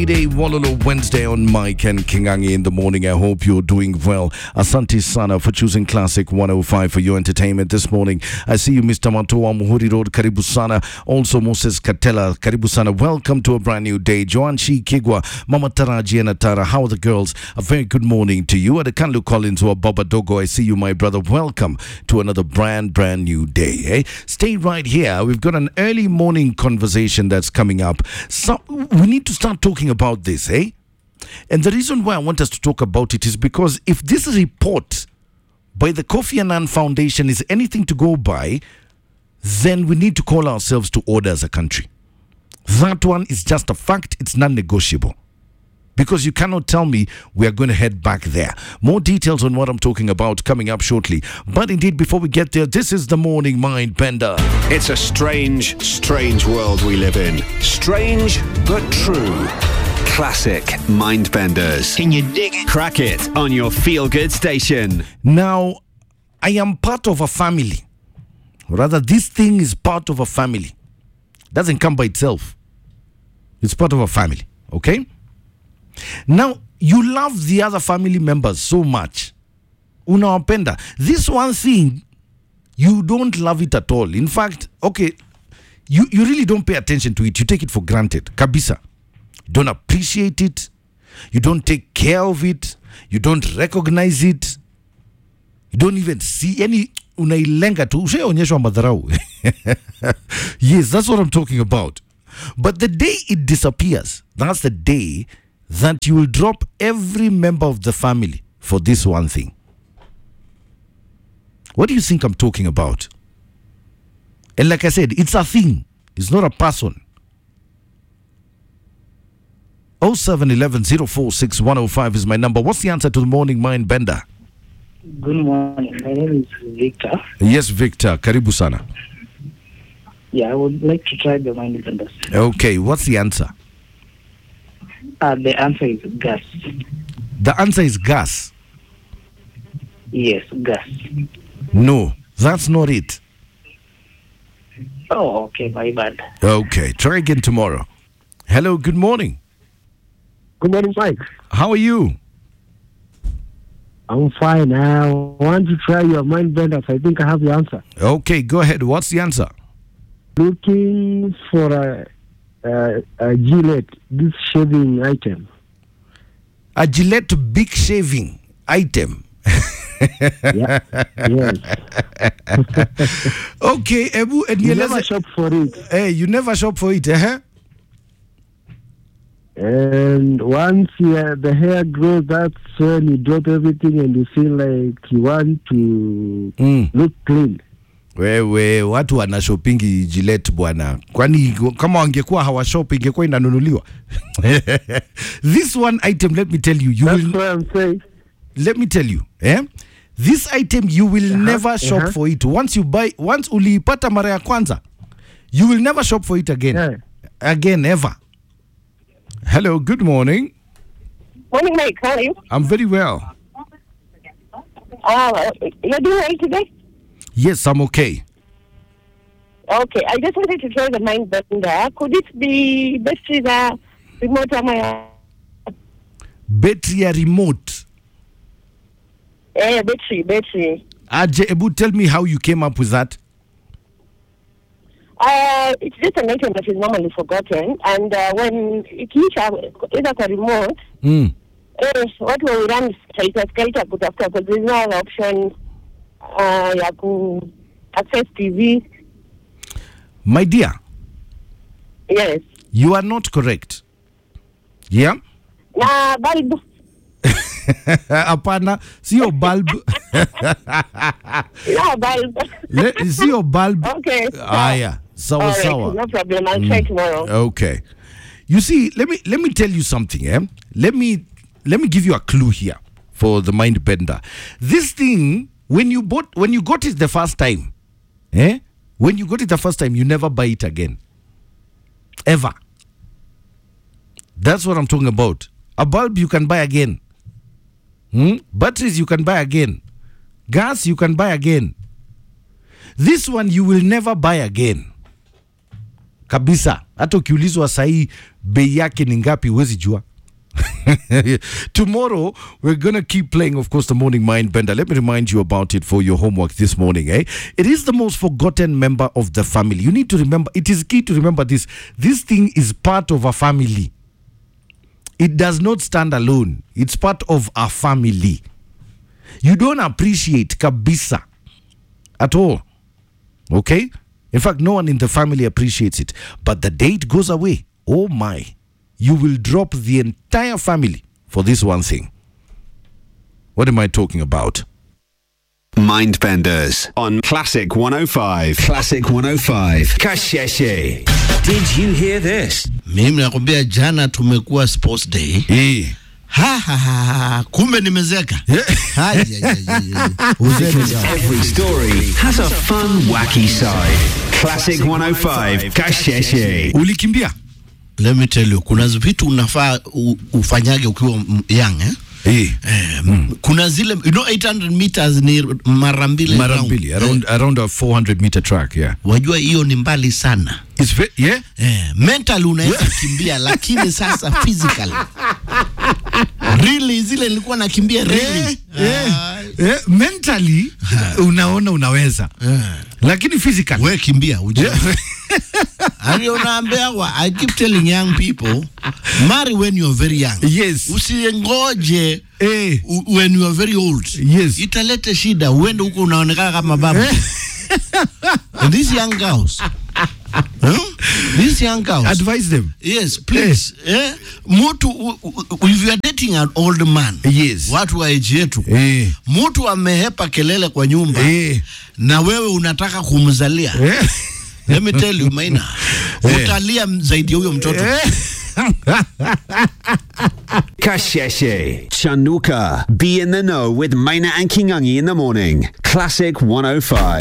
Day Wololo Wednesday on Mike and Kingangi in the morning. I hope you're doing well. Asante Sana for choosing Classic 105 for your entertainment this morning. I see you, Mr. Matoa Muhuri Road, Karibu Sana. Also Moses Katela, Karibu Sana. Welcome to a brand new day. Joan Shi Kigwa, Mama Taraji and Atara. How are the girls? A very good morning to you. At the Kanlu Collins or Baba Dogo, I see you, my brother. Welcome to another brand new day. Eh? Stay right here. We've got an early morning conversation that's coming up. So we need to start talking about this, eh? And the reason why I want us to talk about it is because if this report by the Kofi Annan Foundation is anything to go by, then we need to call ourselves to order as a country. That one is just a fact. It's non-negotiable. Because you cannot tell me we are going to head back there. More details on what I'm talking about coming up shortly. But indeed, before we get there, this is the Morning Mind Bender. It's a strange world we live in. Strange, but true. Classic Mindbenders. Can you dig it? Crack it on your feel-good station. Now, I am part of a family. Rather, this thing is part of a family. Doesn't come by itself. It's part of a family, okay? Now, you love the other family members so much. Unawapenda. This one thing, you don't love it at all. In fact, okay, you really don't pay attention to it. You take it for granted. Kabisa. You don't appreciate it. You don't take care of it. You don't recognize it. You don't even see any. Unailenga tu. Ushaonyeshwa madharau. Yes, that's what I'm talking about. But the day it disappears, that's the day that you will drop every member of the family for this one thing. What do you think I'm talking about? And like I said, it's a thing. It's not a person. 0711 046 105 is my number. What's the answer to the Morning Mind Bender? Good morning. My name is Victor. Yes, Victor. Karibu Sana. Yeah, I would like to try the Mind Benders. Okay, what's the answer? The answer is gas. The answer is gas. Yes, gas. No, that's not it. Oh, okay, my bad. Okay, try again tomorrow. Hello, good morning. Good morning, Mike. How are you? I'm fine. I want to try your mind benders. I think I have the answer. Okay, go ahead. What's the answer? Looking for a Gillette, this shaving item. A Gillette big shaving item. Yeah. Yes. Okay, Ebu, and you never shop for it. Hey, you never shop for it, And once the hair grows, that's when you drop everything and you feel like you want to look clean. Wewe watu wana shoppingi Gillette bwana. Kwani kama wangekuwa hawashop ingekuwa inanunuliwa. This one item, let me tell you, That's what I'm saying. Let me tell you, this item you will never shop for it. Once uliipata mara ya kwanza, you will never shop for it again. Yeah. Again, ever. Hello, good morning. Morning, Mike. How are you? I'm very well. You're doing right today? Yes, I'm okay. Okay, I just wanted to try the Mind Bender. Could it be battery the remote on my... Battery remote? Battery. Aje, Ebu, tell me how you came up with that. It's just an item that is normally forgotten. And when it either a remote, what will we run skelter kutafuta because there's no other option ya ku access TV. My dear. Yes. You are not correct. Yeah? Na bulb. Apana, sio bulb. No bulb. Sio bulb. Okay. Yeah. Sawa. Right, no problem. I'll try tomorrow. Okay. You see, let me tell you something. Let me give you a clue here for the Mind Bender. This thing, when you got it the first time, when you got it the first time, you never buy it again. Ever. That's what I'm talking about. A bulb you can buy again. Batteries you can buy again. Gas you can buy again. This one you will never buy again. Kabisa. Hata ukiulizwa sahi bei yake ni ngapi huwezi jua. Tomorrow we're gonna keep playing, of course, the morning mind bender. Let me remind you about it for your homework this morning. It is the most forgotten member of the family. You need to remember, it is key to remember this thing is part of a family. It does not stand alone. It's part of a family. You don't appreciate kabisa at all, okay? In fact, no one in the family appreciates it, but the day it goes away, oh my, you will drop the entire family for this one thing. What am I talking about? Mindbenders on Classic 105. Classic 105. Kasheshe. Did you hear this? Mimi nakwambia jana tumekuwa sports day. Kumbe nimezeka. Every story has a fun, wacky side. Classic 105. Kasheshe. Ulikimbia? Let me tell you, kuna vitu unafaa ufanyage ukiwa young, kuna zile, 800 meters ni mara mbili around a 400 meter track, yeah. Wajua hiyo ni mbali sana. It's yeah? Mental unaweza kimbia, lakini sasa physical. Really, zile nilikuwa nakimbia really. Mentally unaona unaweza. Lakini physical wewe kimbia uje. I keep telling young people, marry when you are very young. Yes. Usiengoje when you are very old. Yes. Italete shida, uende huko unaonekana kama baba. And these young girls, these young girls, advise them. Yes, please. Mtu, if you are dating an old man, yes, watu wa age yetu, mtu amehepa kelele kwa nyumba, na wewe unataka kumzalia, let me tell you, Maina, utalia zaidi huyo mtoto. Kasheshe. Chanuka. Be in the know with Maina and Kingangi in the morning. Classic 105.